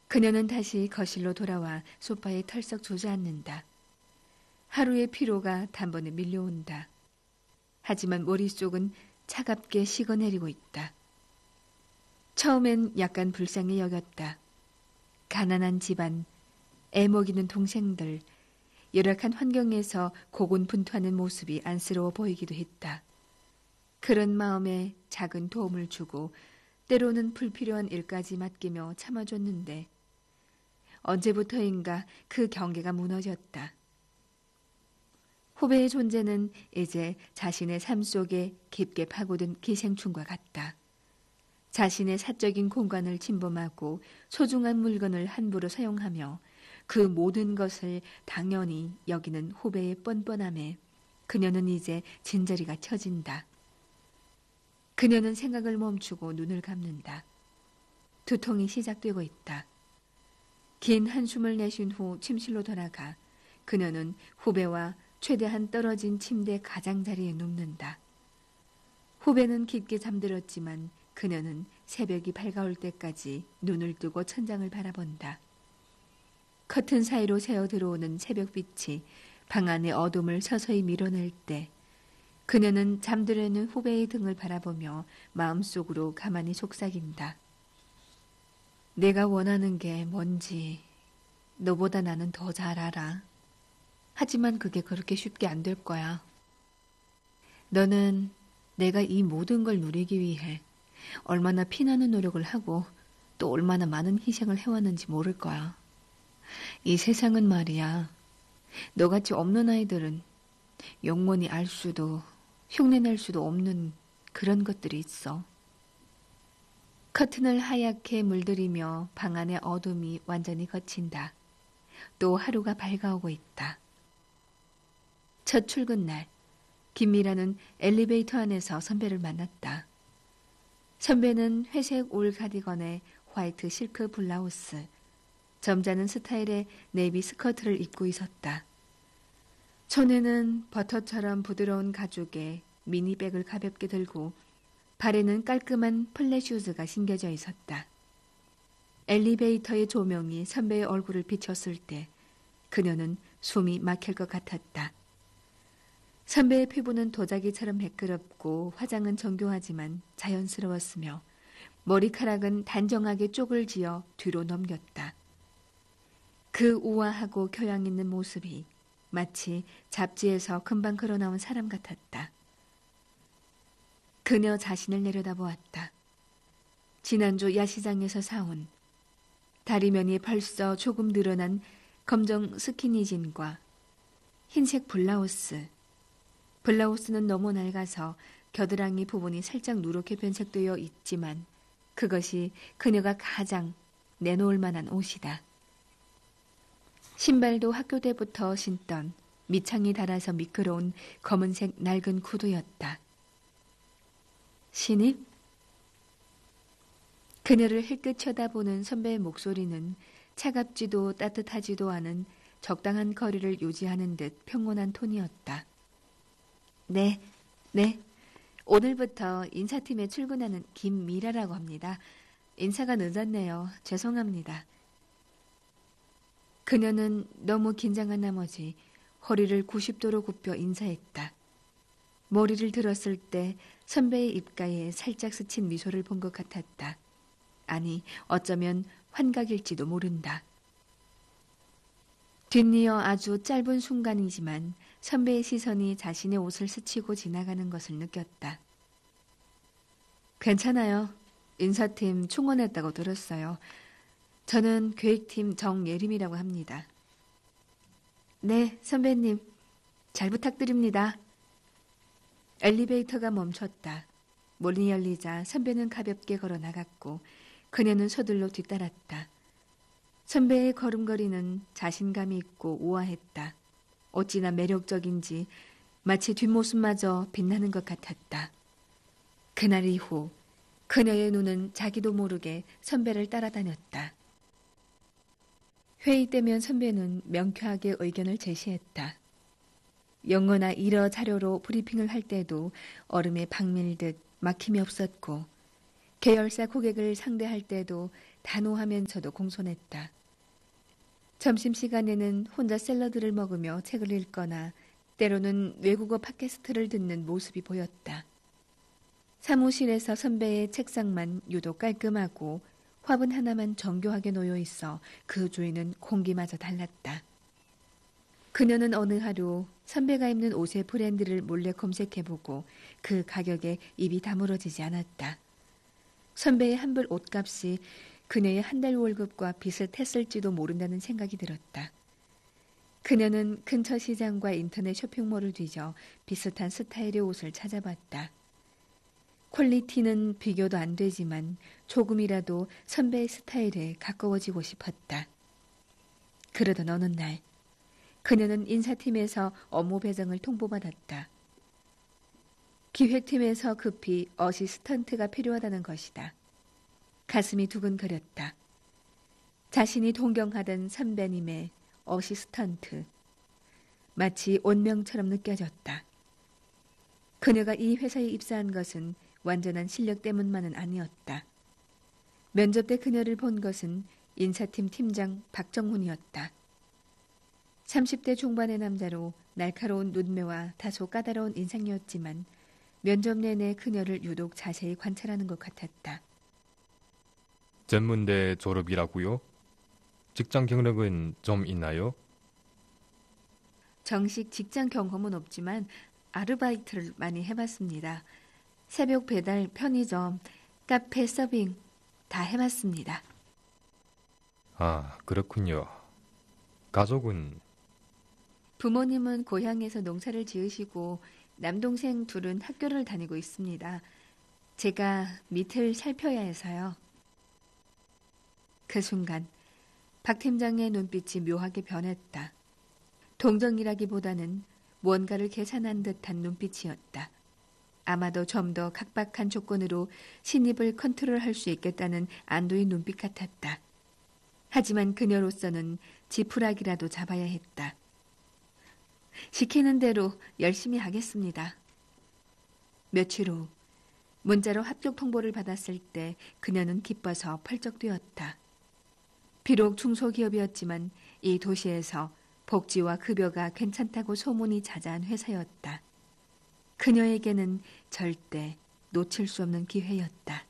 그녀는 다시 거실로 돌아와 소파에 털썩 주저앉는다. 하루의 피로가 단번에 밀려온다. 하지만 머릿속은 차갑게 식어내리고 있다. 처음엔 약간 불쌍히 여겼다. 가난한 집안, 애먹이는 동생들, 열악한 환경에서 고군분투하는 모습이 안쓰러워 보이기도 했다. 그런 마음에 작은 도움을 주고 때로는 불필요한 일까지 맡기며 참아줬는데 언제부터인가 그 경계가 무너졌다. 후배의 존재는 이제 자신의 삶 속에 깊게 파고든 기생충과 같다. 자신의 사적인 공간을 침범하고 소중한 물건을 함부로 사용하며 그 모든 것을 당연히 여기는 후배의 뻔뻔함에 그녀는 이제 진저리가 쳐진다. 그녀는 생각을 멈추고 눈을 감는다. 두통이 시작되고 있다. 긴 한숨을 내쉰 후 침실로 돌아가 그녀는 후배와 최대한 떨어진 침대 가장자리에 눕는다. 후배는 깊게 잠들었지만 그녀는 새벽이 밝아올 때까지 눈을 뜨고 천장을 바라본다. 커튼 사이로 새어 들어오는 새벽빛이 방 안의 어둠을 서서히 밀어낼 때 그녀는 잠들어있는 후배의 등을 바라보며 마음속으로 가만히 속삭인다. 내가 원하는 게 뭔지 너보다 나는 더 잘 알아. 하지만 그게 그렇게 쉽게 안 될 거야. 너는 내가 이 모든 걸 누리기 위해 얼마나 피나는 노력을 하고 또 얼마나 많은 희생을 해왔는지 모를 거야. 이 세상은 말이야. 너같이 없는 아이들은 영원히 알 수도 흉내낼 수도 없는 그런 것들이 있어. 커튼을 하얗게 물들이며 방 안의 어둠이 완전히 걷힌다. 또 하루가 밝아오고 있다. 첫 출근 날, 김미라는 엘리베이터 안에서 선배를 만났다. 선배는 회색 올 가디건에 화이트 실크 블라우스, 점잖은 스타일의 네이비 스커트를 입고 있었다. 손에는 버터처럼 부드러운 가죽에 미니백을 가볍게 들고 발에는 깔끔한 플랫슈즈가 신겨져 있었다. 엘리베이터의 조명이 선배의 얼굴을 비췄을 때 그녀는 숨이 막힐 것 같았다. 선배의 피부는 도자기처럼 매끄럽고 화장은 정교하지만 자연스러웠으며 머리카락은 단정하게 쪽을 지어 뒤로 넘겼다. 그 우아하고 교양 있는 모습이 마치 잡지에서 금방 걸어나온 사람 같았다. 그녀 자신을 내려다보았다. 지난주 야시장에서 사온 다리면이 벌써 조금 늘어난 검정 스키니진과 흰색 블라우스. 블라우스는 너무 낡아서 겨드랑이 부분이 살짝 누렇게 변색되어 있지만 그것이 그녀가 가장 내놓을 만한 옷이다. 신발도 학교 때부터 신던 밑창이 닳아서 미끄러운 검은색 낡은 구두였다. 신입? 그녀를 힐끗 쳐다보는 선배의 목소리는 차갑지도 따뜻하지도 않은 적당한 거리를 유지하는 듯 평온한 톤이었다. 네. 오늘부터 인사팀에 출근하는 김미라라고 합니다. 인사가 늦었네요. 죄송합니다. 그녀는 너무 긴장한 나머지 허리를 90도로 굽혀 인사했다. 머리를 들었을 때 선배의 입가에 살짝 스친 미소를 본 것 같았다. 아니, 어쩌면 환각일지도 모른다. 뒷이어 아주 짧은 순간이지만 선배의 시선이 자신의 옷을 스치고 지나가는 것을 느꼈다. 괜찮아요. 인사팀 충원했다고 들었어요. 저는 계획팀 정예림이라고 합니다. 네, 선배님. 잘 부탁드립니다. 엘리베이터가 멈췄다. 문이 열리자 선배는 가볍게 걸어 나갔고 그녀는 서둘러 뒤따랐다. 선배의 걸음걸이는 자신감이 있고 우아했다. 어찌나 매력적인지 마치 뒷모습마저 빛나는 것 같았다. 그날 이후 그녀의 눈은 자기도 모르게 선배를 따라다녔다. 회의 때면 선배는 명쾌하게 의견을 제시했다. 영어나 일어 자료로 브리핑을 할 때도 얼음에 박밀듯 막힘이 없었고 계열사 고객을 상대할 때도 단호하면서도 공손했다. 점심시간에는 혼자 샐러드를 먹으며 책을 읽거나 때로는 외국어 팟캐스트를 듣는 모습이 보였다. 사무실에서 선배의 책상만 유독 깔끔하고 화분 하나만 정교하게 놓여 있어 그 주위는 공기마저 달랐다. 그녀는 어느 하루 선배가 입는 옷의 브랜드를 몰래 검색해보고 그 가격에 입이 다물어지지 않았다. 선배의 한벌 옷값이 그녀의 한 달 월급과 비슷했을지도 모른다는 생각이 들었다. 그녀는 근처 시장과 인터넷 쇼핑몰을 뒤져 비슷한 스타일의 옷을 찾아봤다. 퀄리티는 비교도 안 되지만 조금이라도 선배의 스타일에 가까워지고 싶었다. 그러던 어느 날 그녀는 인사팀에서 업무 배정을 통보받았다. 기획팀에서 급히 어시스턴트가 필요하다는 것이다. 가슴이 두근거렸다. 자신이 동경하던 선배님의 어시스턴트. 마치 운명처럼 느껴졌다. 그녀가 이 회사에 입사한 것은 완전한 실력 때문만은 아니었다. 면접 때 그녀를 본 것은 인사팀 팀장 박정훈이었다. 30대 중반의 남자로 날카로운 눈매와 다소 까다로운 인상이었지만 면접 내내 그녀를 유독 자세히 관찰하는 것 같았다. 전문대 졸업이라고요? 직장 경력은 좀 있나요? 정식 직장 경험은 없지만 아르바이트를 많이 해봤습니다. 새벽 배달, 편의점, 카페 서빙 다 해봤습니다. 아, 그렇군요. 가족은? 부모님은 고향에서 농사를 지으시고 남동생 둘은 학교를 다니고 있습니다. 제가 밑을 살펴야 해서요. 그 순간 박 팀장의 눈빛이 묘하게 변했다. 동정이라기보다는 무언가를 계산한 듯한 눈빛이었다. 아마도 좀 더 각박한 조건으로 신입을 컨트롤할 수 있겠다는 안도의 눈빛 같았다. 하지만 그녀로서는 지푸라기라도 잡아야 했다. 시키는 대로 열심히 하겠습니다. 며칠 후 문자로 합격 통보를 받았을 때 그녀는 기뻐서 펄쩍 뛰었다. 비록 중소기업이었지만 이 도시에서 복지와 급여가 괜찮다고 소문이 자자한 회사였다. 그녀에게는 절대 놓칠 수 없는 기회였다.